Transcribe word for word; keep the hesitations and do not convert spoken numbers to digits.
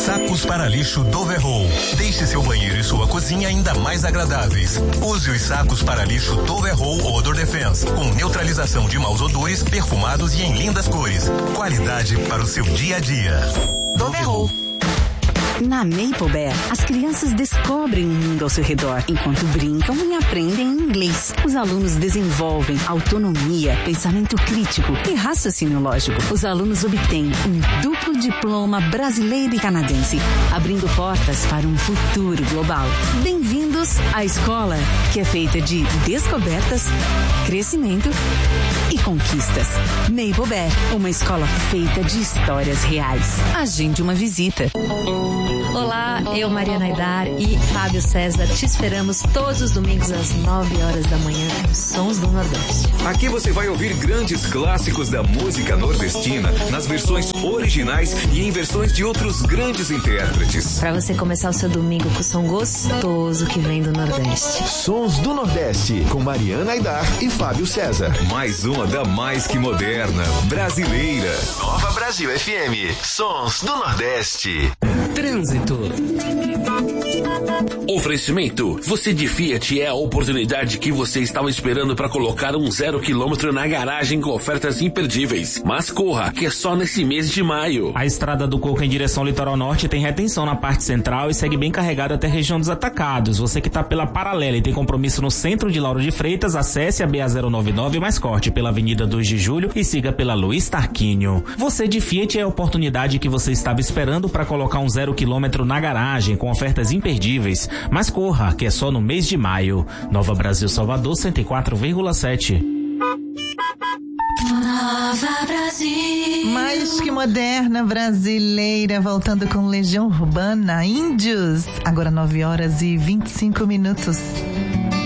Sacos para lixo Doverroll. Deixe seu banheiro e sua cozinha ainda mais agradáveis. Use os sacos para lixo Doverroll Odor Defense, com neutralização de maus odores, perfumados e em lindas cores. Qualidade para o seu dia a dia. Doverroll. Na Maple Bear, as crianças descobrem o mundo ao seu redor, enquanto brincam e aprendem inglês. Os alunos desenvolvem autonomia, pensamento crítico e raciocínio lógico. Os alunos obtêm um duplo diploma brasileiro e canadense, abrindo portas para um futuro global. Bem-vindos à escola, que é feita de descobertas, crescimento e conquistas. Maple Bear, uma escola feita de histórias reais. Agende uma visita. Olá, eu, Mariana Aidar e Fábio César, te esperamos todos os domingos às nove horas da manhã nos Sons do Nordeste. Aqui você vai ouvir grandes clássicos da música nordestina nas versões originais e em versões de outros grandes intérpretes. Para você começar o seu domingo com o som gostoso que vem do Nordeste. Sons do Nordeste, com Mariana Aidar e Fábio César. Mais uma da mais que moderna, brasileira. Nova Brasil F M, Sons do Nordeste. Trânsito. Oferecimento. Você de Fiat é a oportunidade que você estava esperando para colocar um zero quilômetro na garagem com ofertas imperdíveis. Mas corra, que é só nesse mês de maio. A estrada do Coco em direção ao litoral norte tem retenção na parte central e segue bem carregada até a região dos Atacados. Você que está pela paralela e tem compromisso no centro de Lauro de Freitas, acesse a B A zero nove nove mais corte pela Avenida dois de Julho e siga pela Luiz Tarquínio. Você de Fiat é a oportunidade que você estava esperando para colocar um zero quilômetro na garagem com ofertas imperdíveis. Mas corra, que é só no mês de maio. Nova Brasil Salvador cento e quatro vírgula sete. Nova Brasil. Mais que moderna brasileira, voltando com Legião Urbana, Índios. Agora nove horas e vinte e cinco minutos.